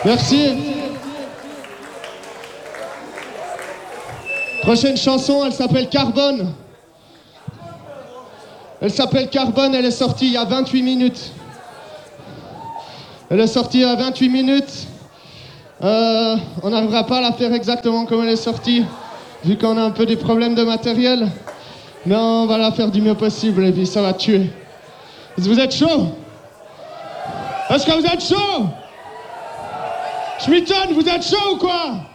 Merci. Prochaine chanson, elle s'appelle Carbone. Elle s'appelle Carbone, elle est sortie il y a 28 minutes. Elle est sortie il y a 28 minutes. On n'arrivera pas à la faire exactement comme elle est sortie, vu qu'on a un peu des problèmes de matériel. Mais on va la faire du mieux possible et puis ça va tuer. Est-ce que vous êtes chaud? Est-ce que vous êtes chaud? Schmitton, vous êtes chaud ou quoi?